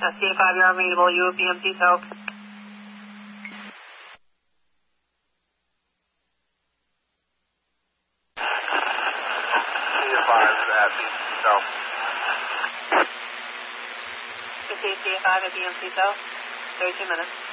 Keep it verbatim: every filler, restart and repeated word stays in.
S C A five, you're unreadable. You at B M C South. C A five at B M C South. C A five at B M C South. thirty-two minutes.